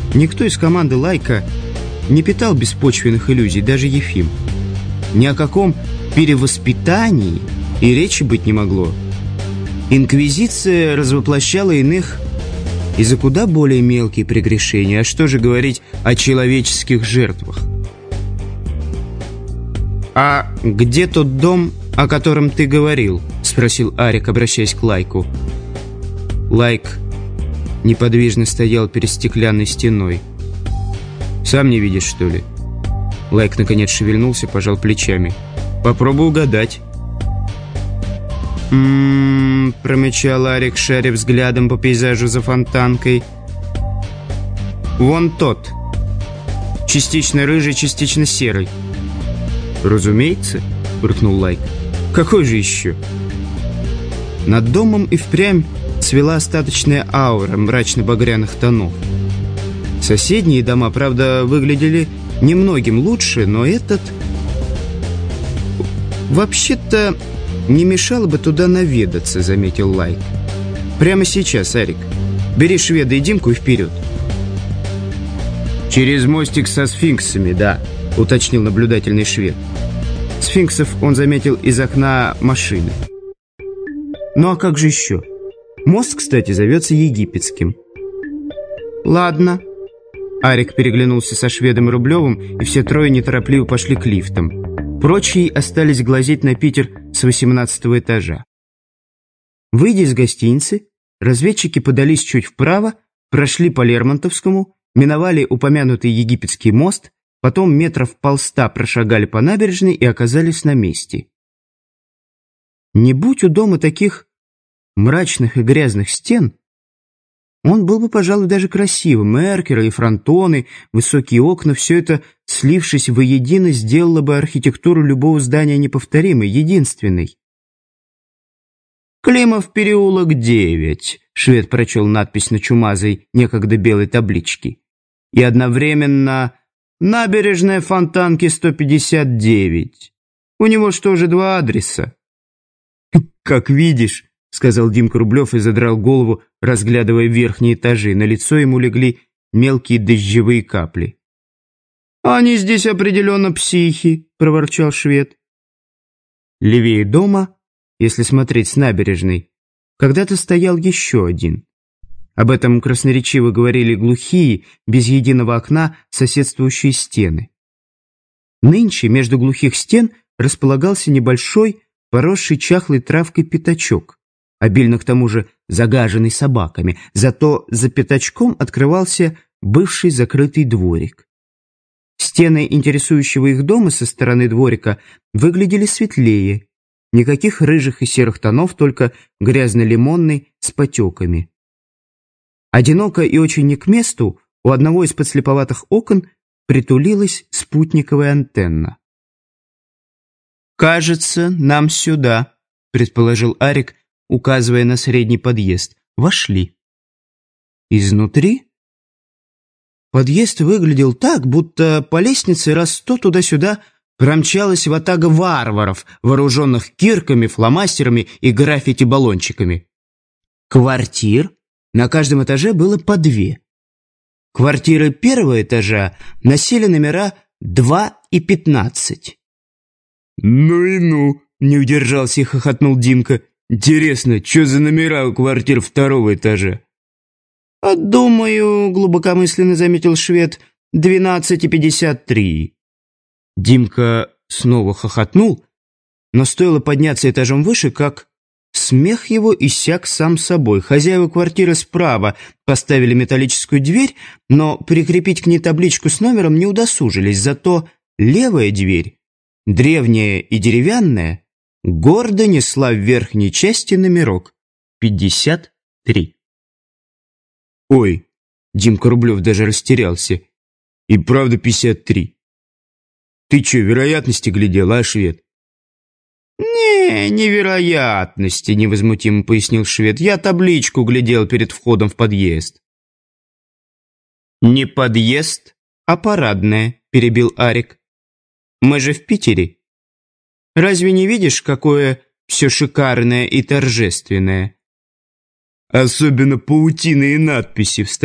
Никто из команды «Лайка» не питал беспочвенных иллюзий, даже Ефим. Ни о каком перевоспитании и речи быть не могло. Инквизиция развоплощала иных и за куда более мелкие прегрешения. А что же говорить о человеческих жертвах? «А где тот дом, о котором ты говорил?» — спросил Арик, обращаясь к Лайку. Лайк неподвижно стоял перед стеклянной стеной. «Сам не видишь, что ли?» Лайк наконец шевельнулся, пожал плечами. «Попробуй угадать». Промычал Арик, шаря взглядом по пейзажу за фонтанкой. «Вон тот. Частично рыжий, частично серый». «Разумеется», — фыркнул Лайк. «Какой же еще?» Над домом и впрямь цвела остаточная аура мрачно-багряных тонов. Соседние дома, правда, выглядели немногим лучше, но этот... «Вообще-то не мешало бы туда наведаться», — заметил Лайк. «Прямо сейчас, Арик. Бери шведа и Димку и вперед». «Через мостик со сфинксами, да», — уточнил наблюдательный швед. Сфинксов он заметил из окна машины. «Ну а как же еще? Мост, кстати, зовется Египетским». «Ладно». Арик переглянулся со шведом и Рублевым, и все трое неторопливо пошли к лифтам. Прочие остались глазеть на Питер с 18-го этажа. Выйдя из гостиницы, разведчики подались чуть вправо, прошли по Лермонтовскому, миновали упомянутый Египетский мост, потом метров полста прошагали по набережной и оказались на месте. Не будь у дома таких мрачных и грязных стен, он был бы, пожалуй, даже красивым. Эркеры и фронтоны, высокие окна — все это, слившись воедино, сделало бы архитектуру любого здания неповторимой, единственной. «Климов переулок 9», — швед прочел надпись на чумазой, некогда белой табличке. «И одновременно набережная Фонтанки 159. У него что же, два адреса?» «Как видишь», — сказал Димка Рублев и задрал голову, разглядывая верхние этажи. На лицо ему легли мелкие дождевые капли. «Они здесь определенно психи», — проворчал швед. Левее дома, если смотреть с набережной, когда-то стоял еще один. Об этом красноречиво говорили глухие, без единого окна, соседствующие стены. Нынче между глухих стен располагался небольшой, поросший чахлой травкой пятачок, обильно к тому же загаженный собаками, зато за пятачком открывался бывший закрытый дворик. Стены интересующего их дома со стороны дворика выглядели светлее, никаких рыжих и серых тонов, только грязно-лимонный с потеками. Одиноко и очень не к месту у одного из подслеповатых окон притулилась спутниковая антенна. «Кажется, нам сюда», — предположил Арик, указывая на средний подъезд. Вошли. Изнутри подъезд выглядел так, будто по лестнице раз 100 туда-сюда промчалась ватага варваров, вооруженных кирками, фломастерами и граффити-баллончиками. Квартир на каждом этаже было по 2. Квартиры первого этажа носили номера 2 и 15. «Ну и ну!» — не удержался и хохотнул Димка. «Интересно, что за номера у квартир второго этажа?» «Думаю, — глубокомысленно заметил швед, — 12 и 53. Димка снова хохотнул, но стоило подняться этажом выше, как смех его иссяк сам собой. Хозяева квартиры справа поставили металлическую дверь, но прикрепить к ней табличку с номером не удосужились, зато левая дверь, древняя и деревянная, гордо несла в верхней части номерок 53. «Ой!» — Димка Рублев даже растерялся. «И правда 53. Ты что, вероятности глядел, а, швед?» «Невероятности», — невозмутимо пояснил швед. «Я табличку глядел перед входом в подъезд». «Не подъезд, а парадная», — перебил Арик. «Мы же в Питере. Разве не видишь, какое все шикарное и торжественное?» «Особенно паутины и надписи»,